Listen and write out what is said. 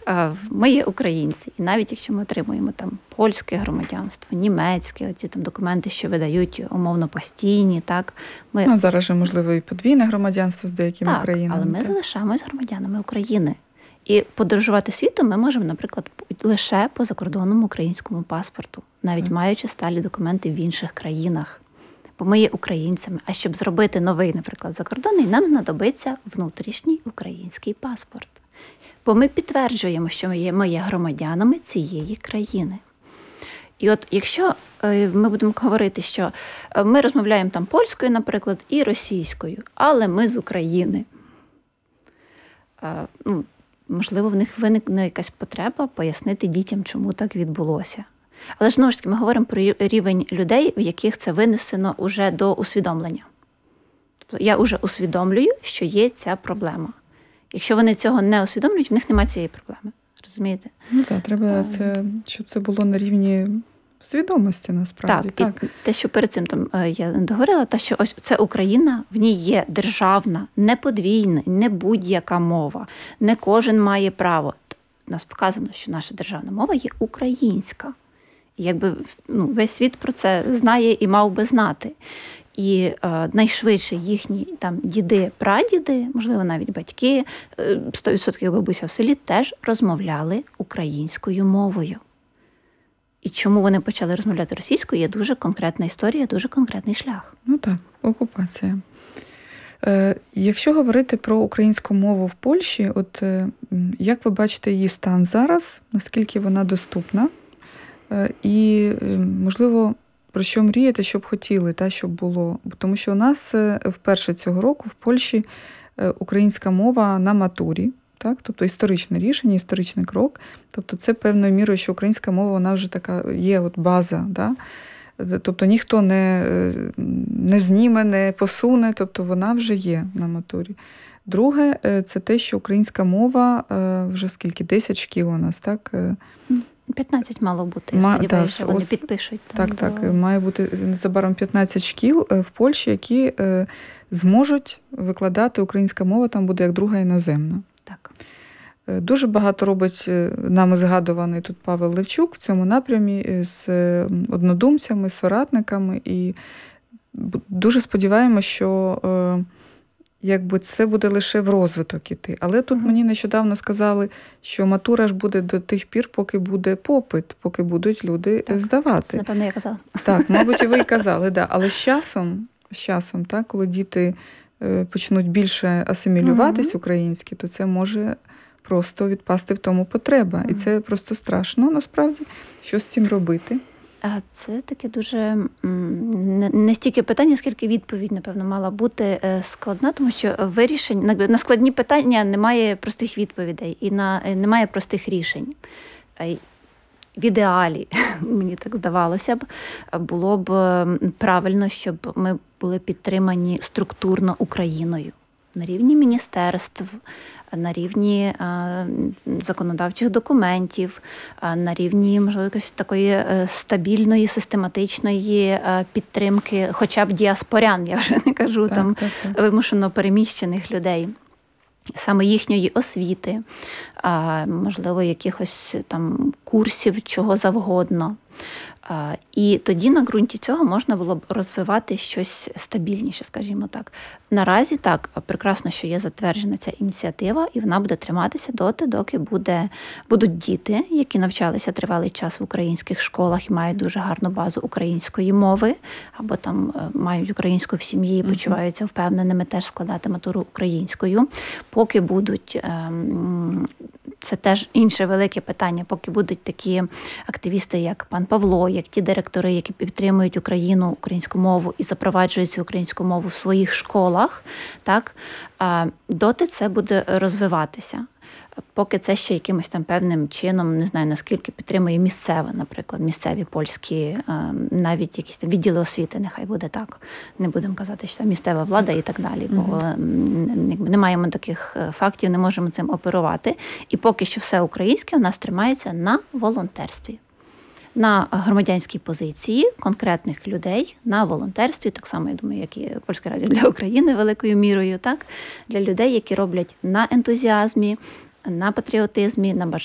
Ми є українці, і навіть якщо ми отримуємо там польське громадянство, німецьке, оці там документи, що видають умовно постійні, так? А зараз же, можливо, і подвійне громадянство з деякими країнами. Але ми залишаємось громадянами України. І подорожувати світом ми можемо, наприклад, лише по закордонному українському паспорту, навіть маючи сталі документи в інших країнах. Бо ми є українцями. А щоб зробити новий, наприклад, закордонний, нам знадобиться внутрішній український паспорт. Бо ми підтверджуємо, що ми є громадянами цієї країни. І от якщо ми будемо говорити, що ми розмовляємо там польською, наприклад, і російською, але ми з України, можливо, в них виникне якась потреба пояснити дітям, чому так відбулося. Але ж, знову ж таки, ми говоримо про рівень людей, в яких це винесено уже до усвідомлення. Тобто я вже усвідомлюю, що є ця проблема. Якщо вони цього не усвідомлюють, в них немає цієї проблеми. Розумієте? Ну так, треба, щоб це було на рівні свідомості, насправді. Так. І те, що перед цим там я договорила, те, що ось це Україна, в ній є державна, не подвійна, не будь-яка мова. Не кожен має право. У нас вказано, що наша державна мова є українська. І якби весь світ про це знає і мав би знати. І найшвидше їхні там діди, прадіди, можливо, навіть батьки, 100% бабуся в селі теж розмовляли українською мовою. І чому вони почали розмовляти російською, є дуже конкретна історія, дуже конкретний шлях. Ну так, окупація. Якщо говорити про українську мову в Польщі, от як ви бачите її стан зараз, наскільки вона доступна? І, можливо, про що мрієте, що б хотіли, щоб було? Тому що у нас вперше цього року в Польщі українська мова на матурі, так? Тобто історичне рішення, історичний крок. Тобто це певною мірою, що українська мова, вона вже така є от база. Да? Тобто ніхто не зніме, не посуне, тобто вона вже є на матурі. Друге, це те, що українська мова вже скільки? 10 шкіл у нас, так? 15 мало бути, я сподіваюся, що вони підпишуть. Так, має бути незабаром 15 шкіл в Польщі, які зможуть викладати українська мова, там буде як друга іноземна. Так. Дуже багато робить нами згадуваний тут Павел Левчук в цьому напрямі з однодумцями, з соратниками. І дуже сподіваємося, що якби це буде лише в розвиток іти. Але тут мені нещодавно сказали, що матура ж буде до тих пір, поки буде попит, поки будуть люди здавати. Це, напевно, я казала. Так, мабуть, і ви і казали, да. Але з часом, так, коли діти почнуть більше асимілюватись українські, то це може просто відпасти в тому потреба. І це просто страшно, насправді, що з цим робити. Це таке дуже не стільки питання, скільки відповідь, напевно, мала бути складна, тому що на складні питання немає простих відповідей і немає простих рішень. В ідеалі, мені так здавалося б, було б правильно, щоб ми були підтримані структурно Україною на рівні міністерств, на рівні законодавчих документів, на рівні, можливо, якоїсь такої стабільної, систематичної підтримки, хоча б діаспорян, я вже не кажу, вимушено переміщених людей. Саме їхньої освіти, можливо, якихось там курсів, чого завгодно. І тоді на ґрунті цього можна було б розвивати щось стабільніше, скажімо так. Наразі так, прекрасно, що є затверджена ця ініціатива, і вона буде триматися доти, доки будуть діти, які навчалися тривалий час в українських школах і мають дуже гарну базу української мови, або там мають українську в сім'ї і почуваються впевненими теж складати матуру українською. Поки будуть, це теж інше велике питання, поки будуть такі активісти, як пан Павло, як ті директори, які підтримують Україну, українську мову і запроваджують цю українську мову в своїх школах, так, доти це буде розвиватися. Поки це ще якимось там певним чином, не знаю, наскільки підтримує місцеве, наприклад, місцеві польські, навіть якісь там відділи освіти, нехай буде так. Не будемо казати, що там місцева влада і так далі, бо не маємо таких фактів, не можемо цим оперувати. І поки що все українське у нас тримається на волонтерстві. На громадянській позиції конкретних людей, на волонтерстві, так само, я думаю, як і Польське радіо для України великою мірою, так, для людей, які роблять на ентузіазмі, на патріотизмі, на бажанні